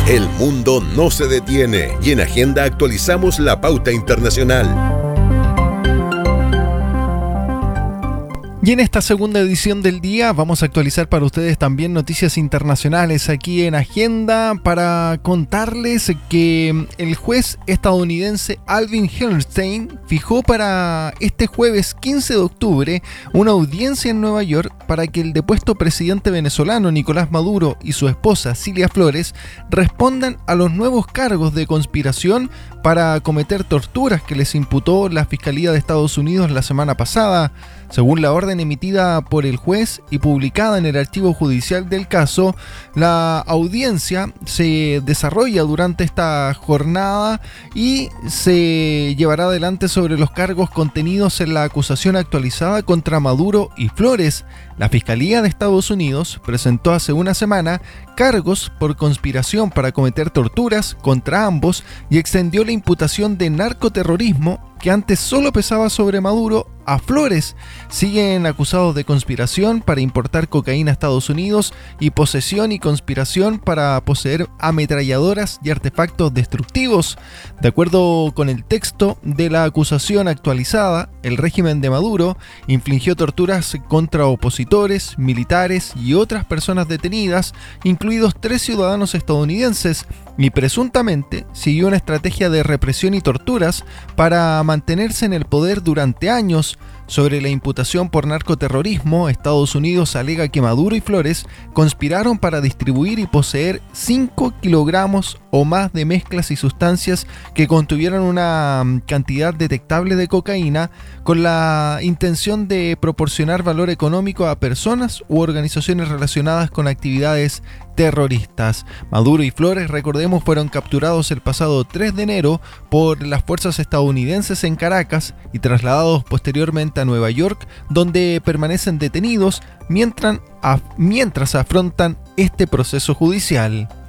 El mundo no se detiene y en Agenda actualizamos la pauta internacional. Y en esta segunda edición del día vamos a actualizar para ustedes también noticias internacionales aquí en Agenda para contarles que el juez estadounidense Alvin Hellerstein fijó para este jueves 15 de octubre una audiencia en Nueva York para que el depuesto presidente venezolano Nicolás Maduro y su esposa Cilia Flores respondan a los nuevos cargos de conspiración para cometer torturas que les imputó la Fiscalía de Estados Unidos la semana pasada. Según la orden emitida por el juez y publicada en el archivo judicial del caso, la audiencia se desarrolla durante esta jornada y se llevará adelante sobre los cargos contenidos en la acusación actualizada contra Maduro y Flores. La Fiscalía de Estados Unidos presentó hace una semana cargos por conspiración para cometer torturas contra ambos y extendió la imputación de narcoterrorismo que antes solo pesaba sobre Maduro a Flores. Siguen acusados de conspiración para importar cocaína a Estados Unidos y posesión y conspiración para poseer ametralladoras y artefactos destructivos. De acuerdo con el texto de la acusación actualizada, el régimen de Maduro infligió torturas contra opositores, militares y otras personas detenidas, incluidos 3 ciudadanos estadounidenses, y presuntamente siguió una estrategia de represión y torturas para mantenerse en el poder durante años. Sobre la imputación por narcoterrorismo, Estados Unidos alega que Maduro y Flores conspiraron para distribuir y poseer 5 kilogramos o más de mezclas y sustancias que contuvieran una cantidad detectable de cocaína con la intención de proporcionar valor económico a personas u organizaciones relacionadas con actividades terroristas. Maduro y Flores, recordemos, fueron capturados el pasado 3 de enero por las fuerzas estadounidenses en Caracas y trasladados posteriormente a Nueva York, donde permanecen detenidos mientras afrontan este proceso judicial.